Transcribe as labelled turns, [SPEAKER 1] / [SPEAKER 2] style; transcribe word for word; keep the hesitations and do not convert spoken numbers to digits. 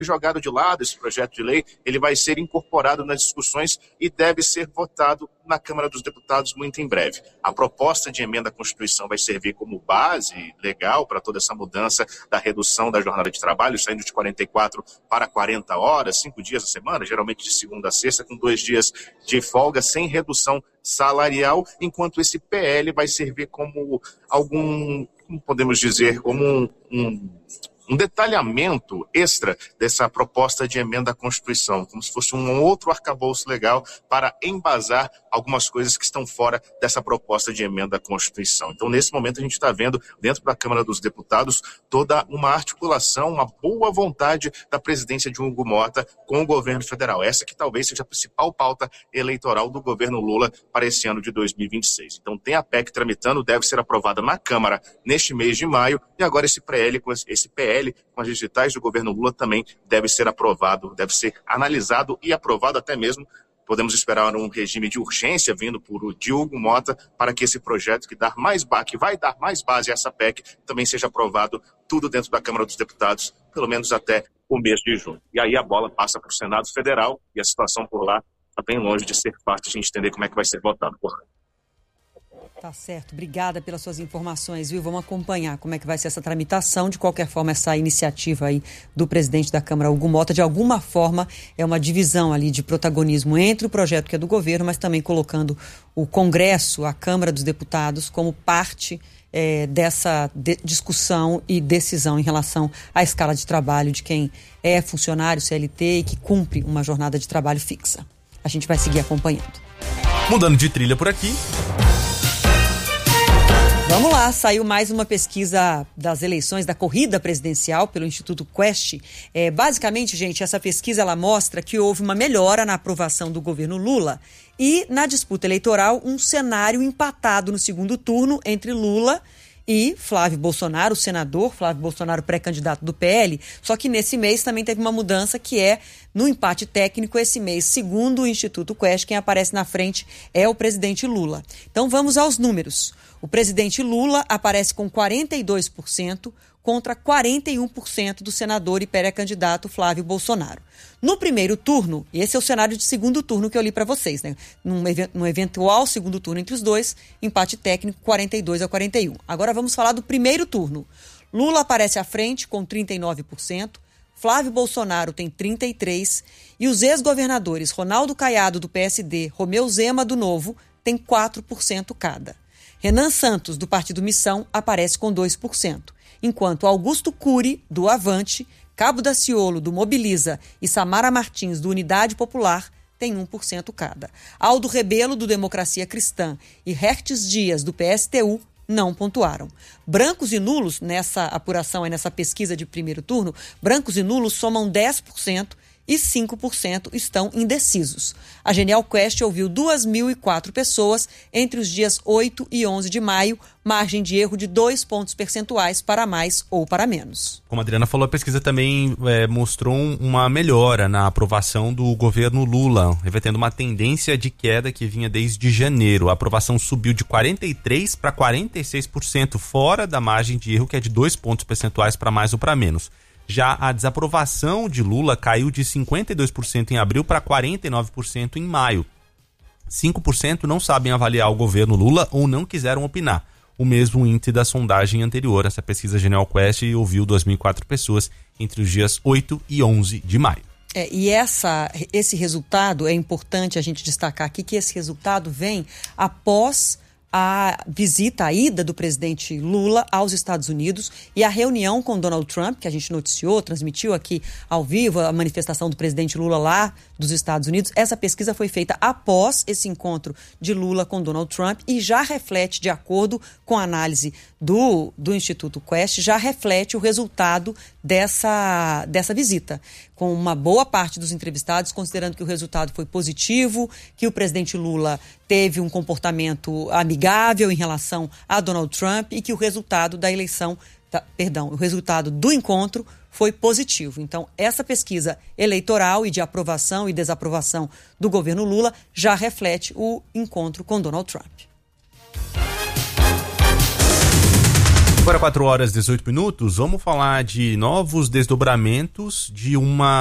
[SPEAKER 1] jogado de lado esse projeto de lei, ele vai ser incorporado nas discussões e deve ser votado na Câmara dos Deputados muito em breve. A proposta de emenda à Constituição vai servir como base legal para toda essa mudança da redução da jornada de trabalho, saindo de quarenta e quatro para quarenta horas, cinco dias a semana, geralmente de segunda a sexta, com dois dias de folga, sem redução salarial, enquanto esse P L vai servir como algum, como podemos dizer, como um... um um detalhamento extra dessa proposta de emenda à Constituição, como se fosse um outro arcabouço legal para embasar algumas coisas que estão fora dessa proposta de emenda à Constituição. Então, nesse momento, a gente está vendo, dentro da Câmara dos Deputados, toda uma articulação, uma boa vontade da presidência de Hugo Mota com o governo federal. Essa que talvez seja a principal pauta eleitoral do governo Lula para esse ano de dois mil e vinte e seis. Então, tem a P E C tramitando, deve ser aprovada na Câmara neste mês de maio, e agora esse P L, esse P L com as digitais do governo Lula também deve ser aprovado, deve ser analisado e aprovado até mesmo. Podemos esperar um regime de urgência vindo por Hugo Mota para que esse projeto que, dar mais ba- que vai dar mais base a essa P E C também seja aprovado tudo dentro da Câmara dos Deputados, pelo menos até o mês de junho. E aí a bola passa para o Senado Federal e a situação por lá está bem longe de ser fácil de a gente entender como é que vai ser votado por lá.
[SPEAKER 2] Tá certo, obrigada pelas suas informações, viu? Vamos acompanhar como é que vai ser essa tramitação. De qualquer forma, essa iniciativa aí do presidente da Câmara, Hugo Mota, de alguma forma é uma divisão ali de protagonismo entre o projeto que é do governo, mas também colocando o Congresso, a Câmara dos Deputados, como parte é, dessa de- discussão e decisão em relação à escala de trabalho de quem é funcionário C L T e que cumpre uma jornada de trabalho fixa. A gente vai seguir acompanhando.
[SPEAKER 3] Mudando de trilha por aqui.
[SPEAKER 2] Vamos lá, saiu mais uma pesquisa das eleições da corrida presidencial pelo Instituto Quest. É, basicamente, gente, essa pesquisa ela mostra que houve uma melhora na aprovação do governo Lula e na disputa eleitoral um cenário empatado no segundo turno entre Lula e Flávio Bolsonaro, o senador, Flávio Bolsonaro, pré-candidato do P L. Só que nesse mês também teve uma mudança que é no empate técnico esse mês. Segundo o Instituto Quest, quem aparece na frente é o presidente Lula. Então vamos aos números. O presidente Lula aparece com quarenta e dois por cento contra quarenta e um por cento do senador e pré-candidato Flávio Bolsonaro. No primeiro turno, e esse é o cenário de segundo turno que eu li para vocês, né? Num, num eventual segundo turno entre os dois, empate técnico quarenta e dois a quarenta e um. Agora vamos falar do primeiro turno. Lula aparece à frente com trinta e nove por cento, Flávio Bolsonaro tem trinta e três por cento e os ex-governadores Ronaldo Caiado do P S D, Romeu Zema do Novo, têm quatro por cento cada. Renan Santos, do Partido Missão, aparece com dois por cento, enquanto Augusto Cury, do Avante, Cabo Daciolo, do Mobiliza e Samara Martins, do Unidade Popular, tem um por cento cada. Aldo Rebelo, do Democracia Cristã, e Hertes Dias, do P S T U, não pontuaram. Brancos e nulos, nessa apuração e nessa pesquisa de primeiro turno, brancos e nulos somam dez por cento e cinco por cento estão indecisos. A Genial Quest ouviu duas mil e quatro pessoas entre os dias oito e onze de maio, margem de erro de dois pontos percentuais para mais ou para menos.
[SPEAKER 3] Como a Adriana falou, a pesquisa também é, mostrou uma melhora na aprovação do governo Lula, revertendo uma tendência de queda que vinha desde janeiro. A aprovação subiu de quarenta e três por cento para quarenta e seis por cento, fora da margem de erro, que é de dois pontos percentuais para mais ou para menos. Já a desaprovação de Lula caiu de cinquenta e dois por cento em abril para quarenta e nove por cento em maio. cinco por cento não sabem avaliar o governo Lula ou não quiseram opinar. O mesmo índice da sondagem anterior. Essa pesquisa Genial Quest ouviu duas mil e quatro pessoas entre os dias oito e onze de maio.
[SPEAKER 2] É, e essa, esse resultado, é importante a gente destacar aqui que esse resultado vem após a visita, a ida do presidente Lula aos Estados Unidos e a reunião com Donald Trump, que a gente noticiou, transmitiu aqui ao vivo a manifestação do presidente Lula lá dos Estados Unidos. Essa pesquisa foi feita após esse encontro de Lula com Donald Trump e já reflete, de acordo com a análise do, do Instituto Quest, já reflete o resultado dessa, dessa visita, com uma boa parte dos entrevistados considerando que o resultado foi positivo, que o presidente Lula teve um comportamento amigável em relação a Donald Trump e que o resultado da eleição, tá, perdão, o resultado do encontro foi positivo. Então, essa pesquisa eleitoral e de aprovação e desaprovação do governo Lula já reflete o encontro com Donald Trump.
[SPEAKER 3] Agora quatro horas e dezoito minutos, vamos falar de novos desdobramentos de uma